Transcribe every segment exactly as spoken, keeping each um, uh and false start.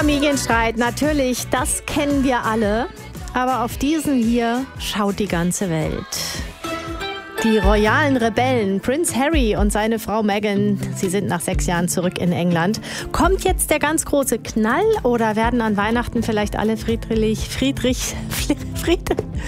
Familienstreit, natürlich, das kennen wir alle. Aber auf diesen hier schaut die ganze Welt. Die royalen Rebellen, Prinz Harry und seine Frau Meghan, sie sind nach sechs Jahren zurück in England. Kommt jetzt der ganz große Knall oder werden an Weihnachten vielleicht alle friedlich, friedrich, fried,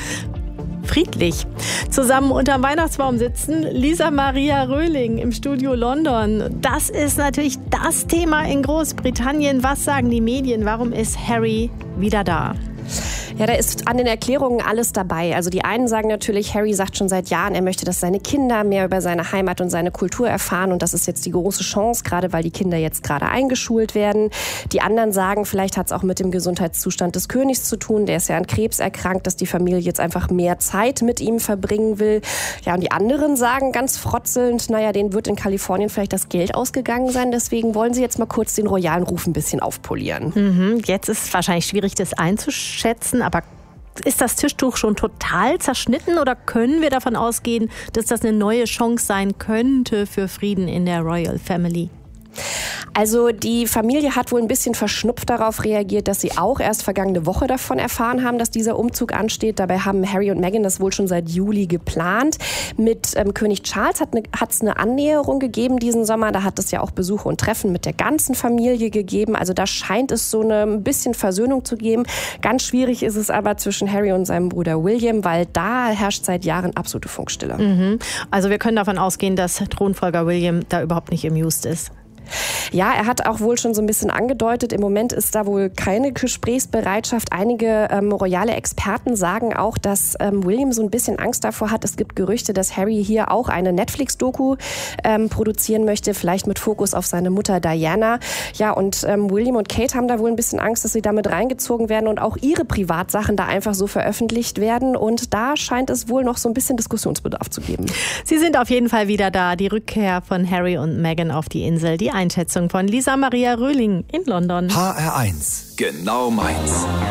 friedlich zusammen unterm Weihnachtsbaum sitzen? Lisa Maria Röhling im Studio London. Das ist natürlich das Thema in Großbritannien. Was sagen die Medien? Warum ist Harry wieder da? Ja, da ist an den Erklärungen alles dabei. Also die einen sagen natürlich, Harry sagt schon seit Jahren, er möchte, dass seine Kinder mehr über seine Heimat und seine Kultur erfahren. Und das ist jetzt die große Chance, gerade weil die Kinder jetzt gerade eingeschult werden. Die anderen sagen, vielleicht hat es auch mit dem Gesundheitszustand des Königs zu tun. Der ist ja an Krebs erkrankt, dass die Familie jetzt einfach mehr Zeit mit ihm verbringen will. Ja, und die anderen sagen ganz frotzelnd, naja, denen wird in Kalifornien vielleicht das Geld ausgegangen sein. Deswegen wollen sie jetzt mal kurz den royalen Ruf ein bisschen aufpolieren. Mhm, jetzt ist es wahrscheinlich schwierig, das einzuschätzen. Aber ist das Tischtuch schon total zerschnitten oder können wir davon ausgehen, dass das eine neue Chance sein könnte für Frieden in der Royal Family? Also die Familie hat wohl ein bisschen verschnupft darauf reagiert, dass sie auch erst vergangene Woche davon erfahren haben, dass dieser Umzug ansteht. Dabei haben Harry und Meghan das wohl schon seit Juli geplant. Mit ähm, König Charles hat es eine, eine Annäherung gegeben diesen Sommer. Da hat es ja auch Besuche und Treffen mit der ganzen Familie gegeben. Also da scheint es so eine, ein bisschen Versöhnung zu geben. Ganz schwierig ist es aber zwischen Harry und seinem Bruder William, weil da herrscht seit Jahren absolute Funkstille. Mhm. Also wir können davon ausgehen, dass Thronfolger William da überhaupt nicht amused ist. Ja, er hat auch wohl schon so ein bisschen angedeutet, im Moment ist da wohl keine Gesprächsbereitschaft. Einige ähm, royale Experten sagen auch, dass ähm, William so ein bisschen Angst davor hat. Es gibt Gerüchte, dass Harry hier auch eine Netflix-Doku ähm, produzieren möchte, vielleicht mit Fokus auf seine Mutter Diana. Ja, und ähm, William und Kate haben da wohl ein bisschen Angst, dass sie damit reingezogen werden und auch ihre Privatsachen da einfach so veröffentlicht werden. Und da scheint es wohl noch so ein bisschen Diskussionsbedarf zu geben. Sie sind auf jeden Fall wieder da. Die Rückkehr von Harry und Meghan auf die Insel. Die Einschätzung von Lisa Maria Röhling in London. H R eins, genau meins.